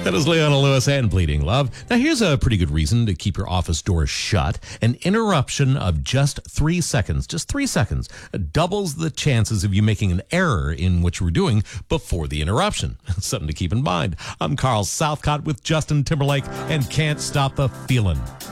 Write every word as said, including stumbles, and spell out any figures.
That is Leona Lewis and Bleeding Love. Now, here's a pretty good reason to keep your office door shut. An interruption of just three seconds, just three seconds, doubles the chances of you making an error in what you were doing before the interruption. Something to keep in mind. I'm Carl Southcott with Justin Timberlake and Can't Stop the Feeling.